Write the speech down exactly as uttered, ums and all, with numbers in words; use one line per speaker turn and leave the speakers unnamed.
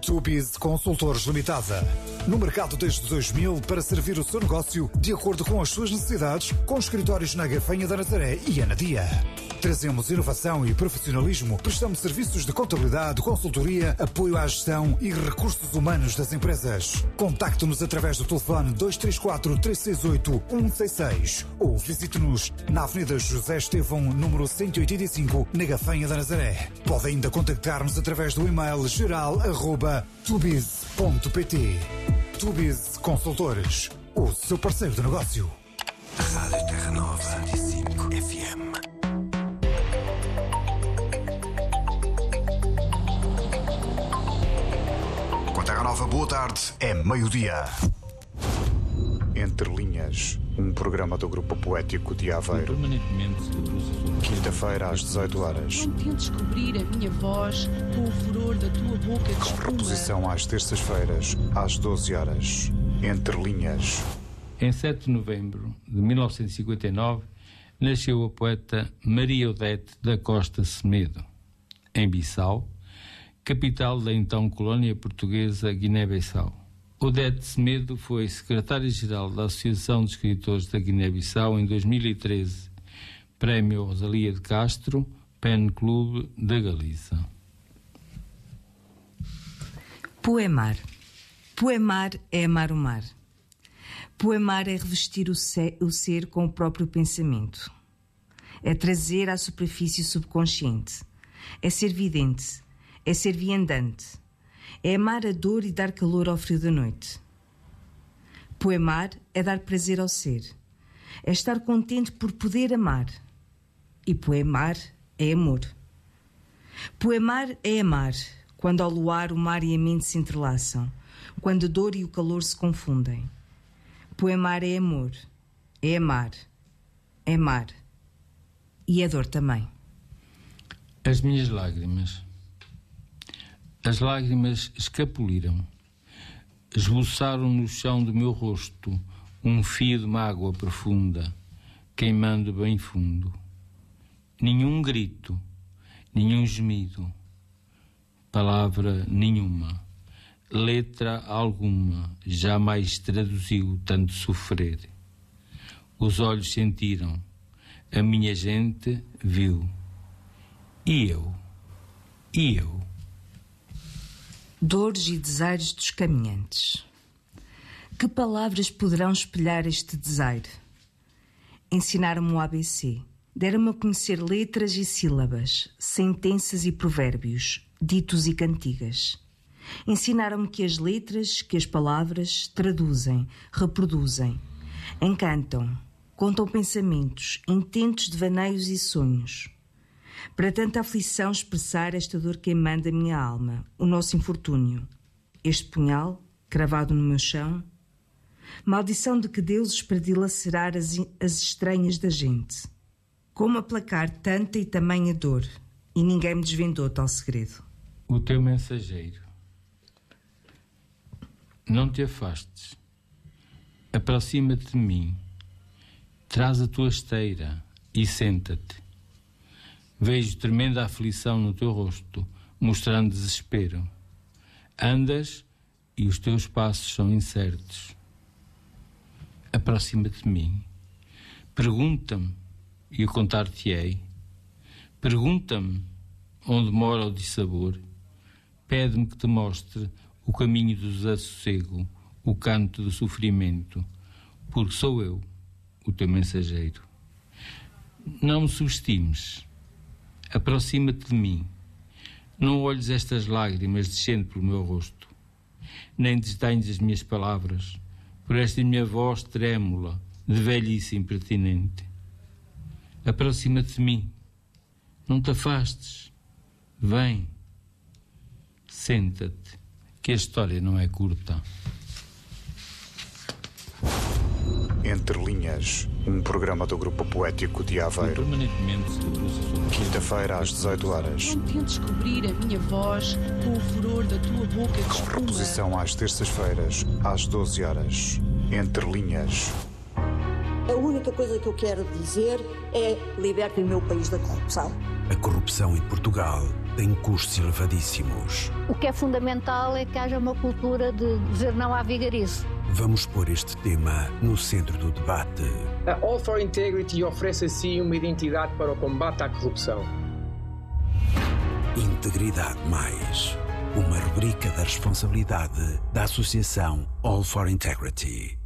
Tubiz Consultores Limitada. No mercado desde dois mil para servir o seu negócio de acordo com as suas necessidades, com escritórios na Gafanha da Nazaré e Anadia. Trazemos inovação e profissionalismo, prestamos serviços de contabilidade, consultoria, apoio à gestão e recursos humanos das empresas. Contacte-nos através do telefone dois três quatro, três seis oito, um seis seis ou visite-nos na Avenida José Estevão, número cento e oitenta e cinco, na Gafanha da Nazaré. Pode ainda contactar-nos através do e-mail geral arroba tubiz ponto pt. Tubiz Consultores, o seu parceiro de negócio.
Rádio Terra Nova cento e cinco F M.
Com a Terra Nova, boa tarde, é meio-dia. Entre Linhas, um programa do Grupo Poético de Aveiro. Quinta-feira às dezoito horas.
Não tentes cobrir a minha voz com o furor da tua boca de
Com
espuma.
reposição às terças-feiras, às doze horas. Entre Linhas.
Em sete de novembro de mil novecentos e cinquenta e nove, nasceu a poeta Maria Odete da Costa Semedo, em Bissau, capital da então colónia portuguesa Guiné-Bissau. Odete Semedo foi secretária-geral da Associação de Escritores da Guiné-Bissau em dois mil e treze, Prémio Rosalia de Castro, Pen Clube da Galiza.
Poemar. Poemar é amar o mar. Poemar é revestir o ser, o ser com o próprio pensamento. É trazer à superfície subconsciente. É ser vidente. É ser viandante. É amar a dor e dar calor ao frio da noite. Poemar é dar prazer ao ser. É estar contente por poder amar. E poemar é amor. Poemar é amar, quando ao luar o mar e a mente se entrelaçam, quando a dor e o calor se confundem. Poemar é amor, é amar, é amar. E é dor também.
As minhas lágrimas. As lágrimas escapuliram, esboçaram no chão do meu rosto um fio de mágoa profunda, queimando bem fundo. Nenhum grito, nenhum gemido, palavra nenhuma, letra alguma jamais traduziu tanto sofrer. Os olhos sentiram, a minha gente viu. E eu, e eu.
Dores e desaires dos caminhantes. Que palavras poderão espelhar este desaire? Ensinaram-me o A B C. Deram-me a conhecer letras e sílabas, sentenças e provérbios, ditos e cantigas. Ensinaram-me que as letras, que as palavras traduzem, reproduzem, encantam, contam pensamentos, intentos, devaneios e sonhos. Para tanta aflição expressar esta dor queimando a minha alma, o nosso infortúnio, este punhal cravado no meu chão, maldição de que deuses para dilacerar as, as estranhas da gente. Como aplacar tanta e tamanha dor, e ninguém me desvendou tal segredo.
O teu mensageiro. Não te afastes, aproxima-te de mim, traz a tua esteira e senta-te. Vejo tremenda aflição no teu rosto, mostrando desespero. Andas e os teus passos são incertos. Aproxima-te de mim. Pergunta-me e eu contar-te-ei. Pergunta-me onde mora o dissabor. Pede-me que te mostre o caminho do desassossego, o canto do sofrimento, porque sou eu, o teu mensageiro. Não me subestimes. Aproxima-te de mim. Não olhes estas lágrimas descendo pelo meu rosto, nem desdenhes as minhas palavras, por esta minha voz trêmula, de velhice impertinente. Aproxima-te de mim. Não te afastes. Vem. Senta-te, que a história não é curta.
Entre Linhas, um programa do Grupo Poético de Aveiro. Quinta-feira às dezoito horas.
Não tentes cobrir a minha voz com o furor da tua boca de
Com
espuma.
reposição às terças-feiras, às doze horas. Entre Linhas.
A única coisa que eu quero dizer é: libertem o meu país da corrupção.
A corrupção em Portugal tem custos elevadíssimos.
O que é fundamental é que haja uma cultura de dizer não à vigarice.
Vamos pôr este tema no centro do debate.
A All for Integrity oferece assim uma identidade para o combate à corrupção.
Integridade Mais, uma rubrica da responsabilidade da Associação All for Integrity.